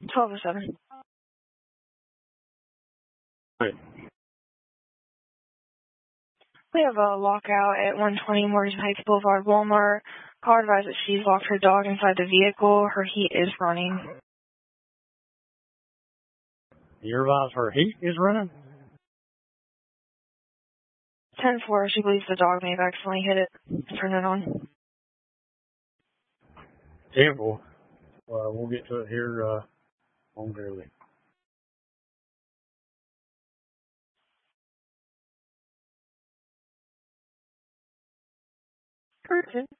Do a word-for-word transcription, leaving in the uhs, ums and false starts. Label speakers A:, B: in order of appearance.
A: twelve oh seven.
B: Right.
A: We have a lockout at one twenty Morgan Heights Boulevard, Walmart. Car advised that she's locked her dog inside the vehicle. Her heat is running.
B: You realize her heat is running?
A: ten four, she believes the dog may have accidentally hit it. Turn it on.
B: ten four. Well, we'll get to it here uh, momentarily.
A: Perfect.